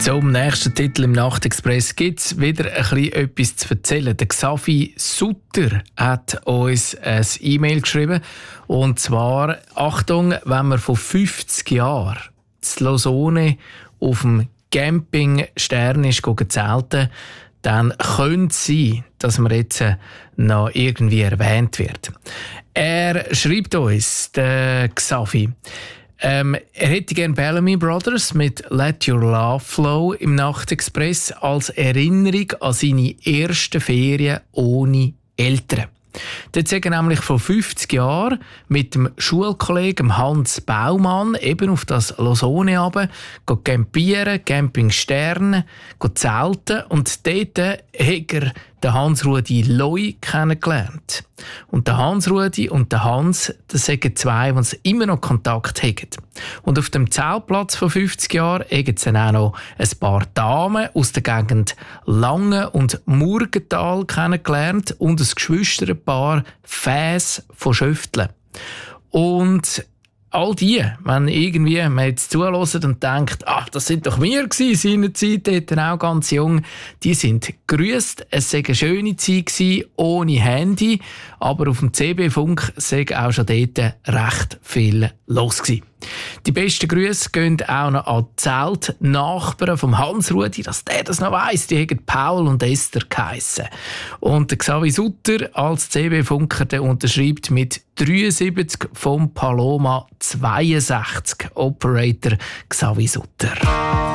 Zum nächsten Titel im Nachtexpress gibt es wieder ein bisschen etwas zu erzählen. Der Xavi Sutter hat uns ein E-Mail geschrieben. Und zwar, Achtung, wenn man vor 50 Jahren in Lausanne auf dem Camping Stern ist zelten, dann könnte es sein, dass man jetzt noch irgendwie erwähnt wird. Er schreibt uns, der Xavi, er hätte gerne Bellamy Brothers mit Let Your Love Flow im Nachtexpress als Erinnerung an seine ersten Ferien ohne Eltern. Dort sind nämlich vor 50 Jahren mit dem Schulkollegen Hans Baumann eben auf das Lausanne runter, campieren, Camping Stern, zelten und dort hat er den Hans-Rudi Loi kennengelernt. Und der Hans-Rudi und der Hans, das sind zwei, die immer noch Kontakt haben. Und auf dem Zeltplatz vor 50 Jahren haben sie dann auch noch ein paar Damen aus der Gegend Langen und Murgenthal kennengelernt und ein Geschwisterpaar Fäs von Schöftle. Und all die, wenn irgendwie man jetzt zuhört und denkt, das sind doch wir gewesen, seinerzeit, dort auch ganz jung, die sind gegrüßt. Es war eine schöne Zeit gewesen, ohne Handy, aber auf dem CB-Funk war auch schon dort recht viel los gewesen. Die besten Grüße gehen auch noch an die Zeltnachbarn vom Hans-Rudi, dass der das noch weiss. Die haben Paul und Esther geheissen. Und der Xavi Sutter als CB-Funker, der unterschreibt mit 73 vom Paloma 62. Operator Xavi Sutter.